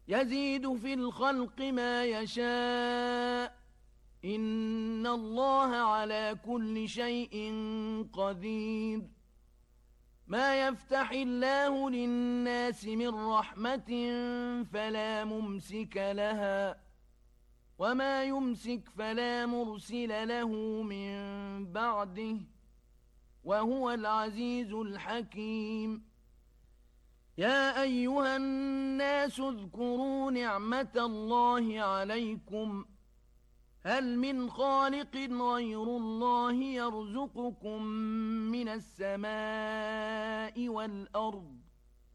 يزيد في الخلق ما يشاء إن الله على كل شيء قدير ما يفتح الله للناس من رحمة فلا ممسك لها وما يمسك فلا مرسل له من بعده وهو العزيز الحكيم يا أيها الناس اذكروا نعمة الله عليكم هل من خالق غير الله يرزقكم من السماء والأرض